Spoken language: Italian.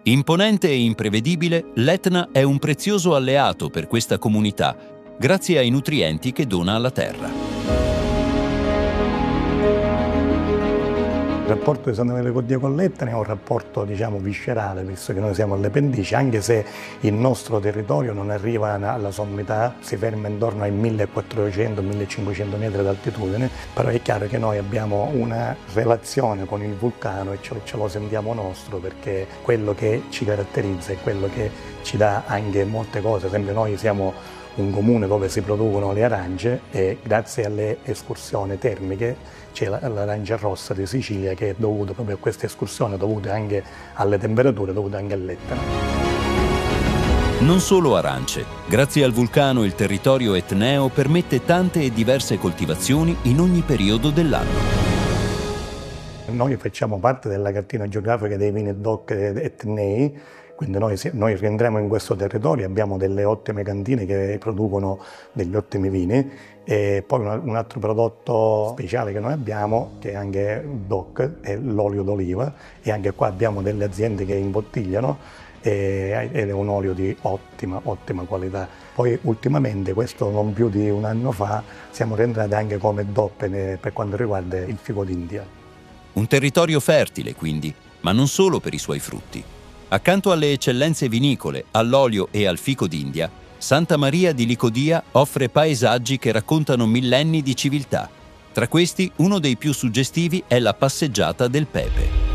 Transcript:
Imponente e imprevedibile, l'Etna è un prezioso alleato per questa comunità, grazie ai nutrienti che dona alla terra. Il rapporto di Santa Maria Lecodia con l'Etna è un rapporto, viscerale, visto che noi siamo alle pendici, anche se il nostro territorio non arriva alla sommità, si ferma intorno ai 1400-1500 metri d'altitudine, però è chiaro che noi abbiamo una relazione con il vulcano e ce lo sentiamo nostro, perché quello che ci caratterizza è quello che ci dà anche molte cose. Ad esempio, noi siamo un comune dove si producono le arance e grazie alle escursioni termiche c'è l'arancia rossa di Sicilia, che è dovuta proprio a queste escursioni, dovute anche alle temperature, dovute anche all'Etna. Non solo arance. Grazie al vulcano il territorio etneo permette tante e diverse coltivazioni in ogni periodo dell'anno. Noi facciamo parte della cartina geografica dei vini DOC etnei, quindi noi rientriamo in questo territorio, abbiamo delle ottime cantine che producono degli ottimi vini, e poi un altro prodotto speciale che noi abbiamo, che è anche DOC, è l'olio d'oliva, e anche qua abbiamo delle aziende che imbottigliano ed è un olio di ottima qualità. Poi ultimamente, questo non più di un anno fa, siamo rientrati anche come DOP per quanto riguarda il fico d'India. Un territorio fertile, quindi, ma non solo per i suoi frutti. Accanto alle eccellenze vinicole, all'olio e al fico d'India, Santa Maria di Licodia offre paesaggi che raccontano millenni di civiltà. Tra questi, uno dei più suggestivi è la passeggiata del Pepe.